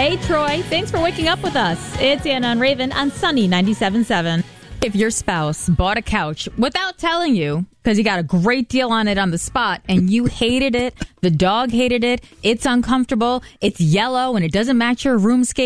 Hey, Troy. Thanks for waking up with us. It's Anna and Raven on Sunny 97.7. If your spouse bought a couch without telling you, because you got a great deal on it on the spot, and you hated it, the dog hated it, it's uncomfortable, it's yellow, and it doesn't match your roomscape,